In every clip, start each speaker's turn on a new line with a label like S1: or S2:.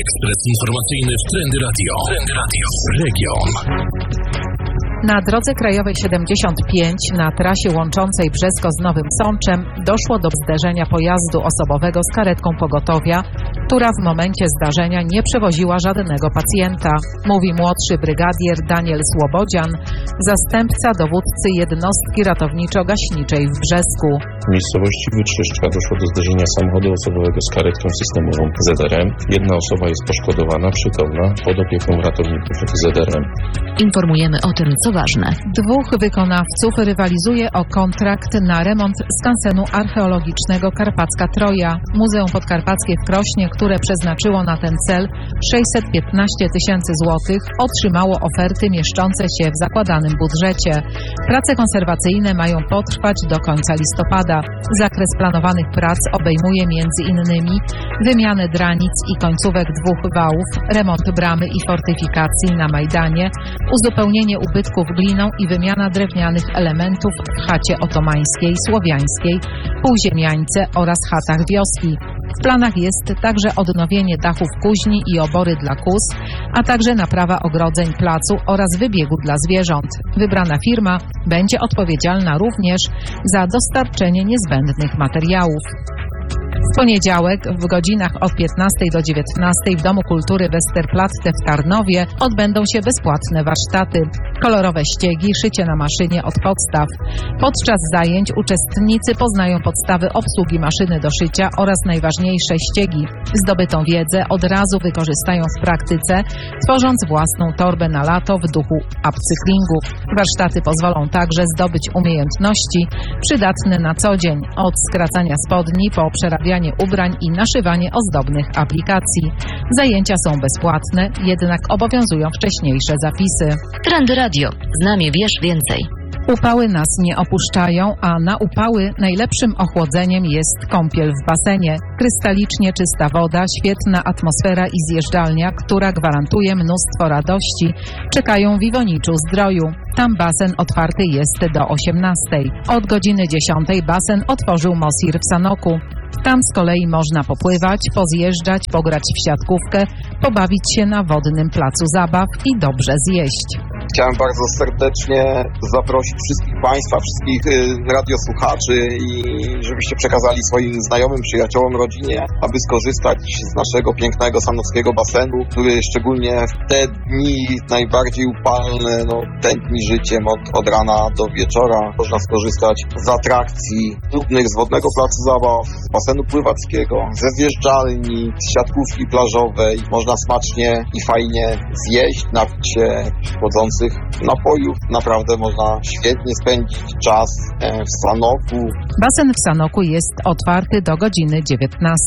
S1: Ekspres informacyjny w Trendy Radio. Region.
S2: Na drodze krajowej 75 na trasie łączącej Brzesko z Nowym Sączem doszło do zderzenia pojazdu osobowego z karetką pogotowia, która w momencie zdarzenia nie przewoziła żadnego pacjenta, mówi młodszy brygadier Daniel Słobodzian, zastępca dowódcy jednostki ratowniczo-gaśniczej w Brzesku.
S3: W miejscowości Wytrzyszczka doszło do zderzenia samochodu osobowego z karetką systemową ZRM. Jedna osoba jest poszkodowana, przytomna, pod opieką ratowników ZRM.
S4: Informujemy o tym, co ważne.
S2: Dwóch wykonawców rywalizuje o kontrakt na remont skansenu archeologicznego Karpacka Troja. Muzeum Podkarpackie w Krośnie, które przeznaczyło na ten cel 615 tysięcy złotych, otrzymało oferty mieszczące się w zakładanym budżecie. Prace konserwacyjne mają potrwać do końca listopada. Zakres planowanych prac obejmuje m.in. wymianę dranic i końcówek dwóch wałów, remont bramy i fortyfikacji na Majdanie, uzupełnienie ubytków gliną i wymiana drewnianych elementów w chacie otomańskiej, słowiańskiej, półziemiańce oraz chatach wioski. W planach jest także odnowienie dachów kuźni i obory dla kóz, a także naprawa ogrodzeń placu oraz wybiegu dla zwierząt. Wybrana firma będzie odpowiedzialna również za dostarczenie niezbędnych materiałów. W poniedziałek w godzinach od 15 do 19 w Domu Kultury Westerplatte w Tarnowie odbędą się bezpłatne warsztaty. Kolorowe ściegi, szycie na maszynie od podstaw. Podczas zajęć uczestnicy poznają podstawy obsługi maszyny do szycia oraz najważniejsze ściegi. Zdobytą wiedzę od razu wykorzystają w praktyce, tworząc własną torbę na lato w duchu upcyklingu. Warsztaty pozwolą także zdobyć umiejętności przydatne na co dzień, od skracania spodni po przerabianie ubrań i naszywanie ozdobnych aplikacji. Zajęcia są bezpłatne, jednak obowiązują wcześniejsze zapisy.
S4: Trendy Radio. Z nami wiesz więcej.
S2: Upały nas nie opuszczają, a na upały najlepszym ochłodzeniem jest kąpiel w basenie. Krystalicznie czysta woda, świetna atmosfera i zjeżdżalnia, która gwarantuje mnóstwo radości, czekają w Iwoniczu Zdroju. Tam basen otwarty jest do 18. Od godziny 10 basen otworzył Mosir w Sanoku. Tam z kolei można popływać, pozjeżdżać, pograć w siatkówkę, pobawić się na wodnym placu zabaw i dobrze zjeść.
S5: Chciałem bardzo serdecznie zaprosić wszystkich Państwa, wszystkich radiosłuchaczy i żebyście przekazali swoim znajomym, przyjaciołom, rodzinie, aby skorzystać z naszego pięknego sanockiego basenu, który szczególnie w te dni najbardziej upalne, tętni życiem od rana do wieczora. Można skorzystać z atrakcji trudnych z wodnego placu zabaw, z basenu pływackiego, ze zjeżdżalni, z siatkówki plażowej. Można smacznie i fajnie zjeść, napić się chłodzących napojów. Naprawdę można świetnie spędzić czas w Sanoku.
S2: Basen w Sanoku jest otwarty do godziny 19.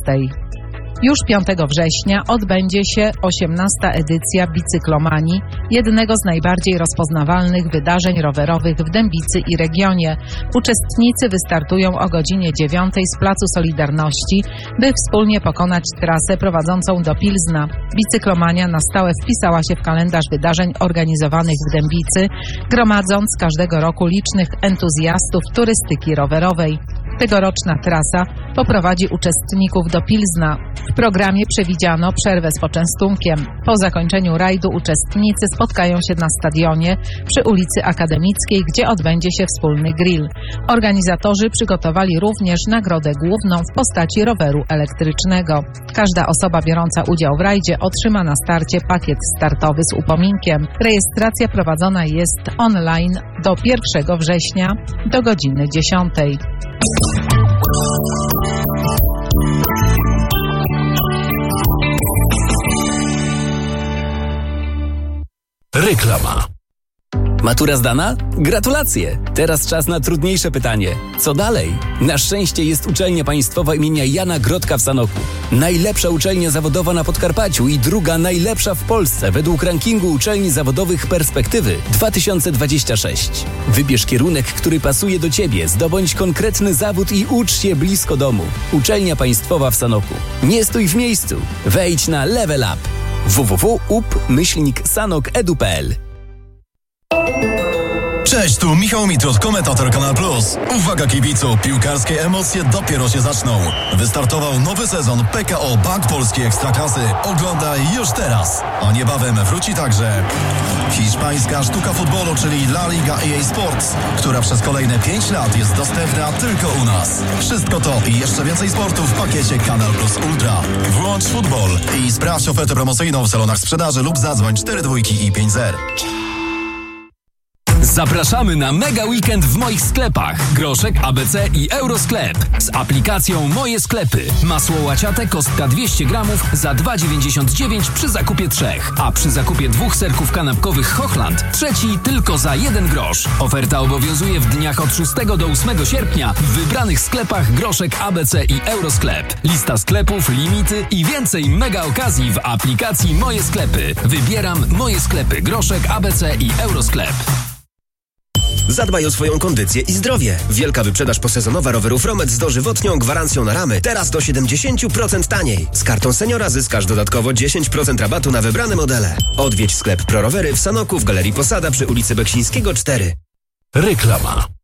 S2: Już 5 września odbędzie się 18. edycja Bicyklomanii, jednego z najbardziej rozpoznawalnych wydarzeń rowerowych w Dębicy i regionie. Uczestnicy wystartują o godzinie 9 z Placu Solidarności, by wspólnie pokonać trasę prowadzącą do Pilzna. Bicyklomania na stałe wpisała się w kalendarz wydarzeń organizowanych w Dębicy, gromadząc każdego roku licznych entuzjastów turystyki rowerowej. Tegoroczna trasa poprowadzi uczestników do Pilzna. W programie przewidziano przerwę z poczęstunkiem. Po zakończeniu rajdu uczestnicy spotkają się na stadionie przy ulicy Akademickiej, gdzie odbędzie się wspólny grill. Organizatorzy przygotowali również nagrodę główną w postaci roweru elektrycznego. Każda osoba biorąca udział w rajdzie otrzyma na starcie pakiet startowy z upominkiem. Rejestracja prowadzona jest online do 1 września do godziny 10.
S1: Reklama.
S6: Matura zdana? Gratulacje! Teraz czas na trudniejsze pytanie. Co dalej? Na szczęście jest uczelnia państwowa imienia Jana Grodka w Sanoku. Najlepsza uczelnia zawodowa na Podkarpaciu i druga najlepsza w Polsce według rankingu uczelni zawodowych Perspektywy 2026. Wybierz kierunek, który pasuje do Ciebie, zdobądź konkretny zawód i ucz się blisko domu. Uczelnia państwowa w Sanoku. Nie stój w miejscu. Wejdź na Level Up. www.up-sanok.edu.pl
S7: Cześć, tu Michał Mitrud, komentator Kanal Plus. Uwaga kibicu, piłkarskie emocje dopiero się zaczną. Wystartował nowy sezon PKO Bank Polskiej Ekstraklasy. Oglądaj już teraz. A niebawem wróci także hiszpańska sztuka futbolu, czyli La Liga EA Sports, która przez kolejne 5 lat jest dostępna tylko u nas. Wszystko to i jeszcze więcej sportu w pakiecie Kanal Plus Ultra. Włącz futbol i sprawdź ofertę promocyjną w salonach sprzedaży lub zadzwoń 42 i 50.
S6: Zapraszamy na mega weekend w moich sklepach. Groszek, ABC i Eurosklep. Z aplikacją Moje Sklepy. Masło łaciate kostka 200 gramów za 2,99 przy zakupie 3. A przy zakupie 2 serków kanapkowych Hochland trzeci tylko za 1 grosz. Oferta obowiązuje w dniach od 6 do 8 sierpnia w wybranych sklepach Groszek, ABC i Eurosklep. Lista sklepów, limity i więcej mega okazji w aplikacji Moje Sklepy. Wybieram Moje Sklepy Groszek, ABC i Eurosklep.
S8: Zadbaj o swoją kondycję i zdrowie. Wielka wyprzedaż posezonowa rowerów Romet z dożywotnią gwarancją na ramy. Teraz do 70% taniej. Z kartą seniora zyskasz dodatkowo 10% rabatu na wybrane modele. Odwiedź sklep ProRowery w Sanoku w Galerii Posada przy ulicy Beksińskiego 4.
S1: Reklama.